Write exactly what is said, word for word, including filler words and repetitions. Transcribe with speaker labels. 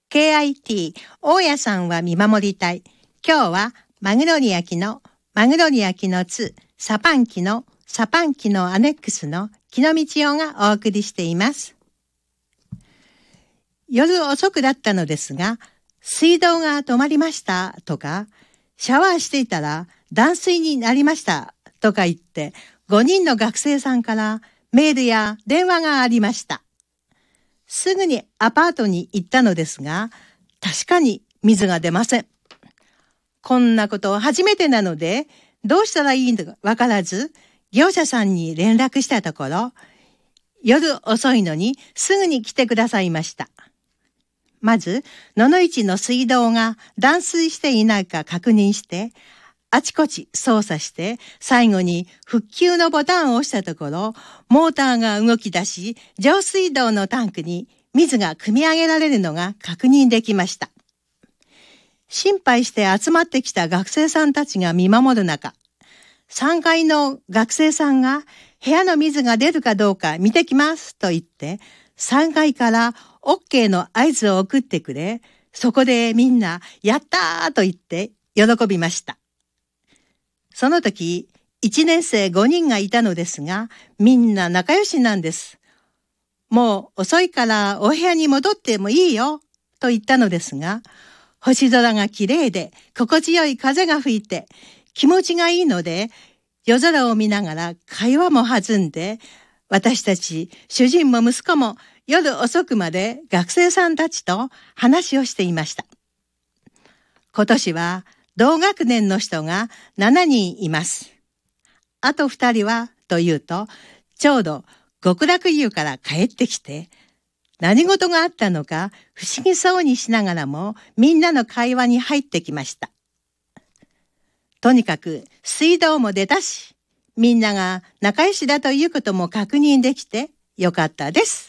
Speaker 1: ケーアイティー 大家さんは見守りたい。今日はマグロリア紀のマグロリア紀のにサパン紀のサパン紀のアネックスの木の道夫がお送りしています。夜遅くだったのですが、水道が止まりましたとか、シャワーしていたら断水になりましたとか言って、ごにんの学生さんからメールや電話がありました。すぐにアパートに行ったのですが、確かに水が出ません。こんなこと初めてなので、どうしたらいいのかわからず、業者さんに連絡したところ、夜遅いのにすぐに来てくださいました。まず、野々市の水道が断水していないか確認して、あちこち操作して、最後に復旧のボタンを押したところ、モーターが動き出し、上水道のタンクに水が汲み上げられるのが確認できました。心配して集まってきた学生さんたちが見守る中、さんがいの学生さんが部屋の水が出るかどうか見てきますと言って、さんがいから オーケー の合図を送ってくれ、そこでみんなやったーと言って喜びました。その時、いちねん生ごにんがいたのですが、みんな仲良しなんです。もう遅いからお部屋に戻ってもいいよと言ったのですが、星空が綺麗で心地よい風が吹いて気持ちがいいので、夜空を見ながら会話も弾んで、私たち主人も息子も夜遅くまで学生さんたちと話をしていました。今年は同学年の人がしちにんいます。あとふたりはというと、ちょうど極楽湯から帰ってきて、何事があったのか不思議そうにしながらもみんなの会話に入ってきました。とにかく水道も出たし、みんなが仲良しだということも確認できてよかったです。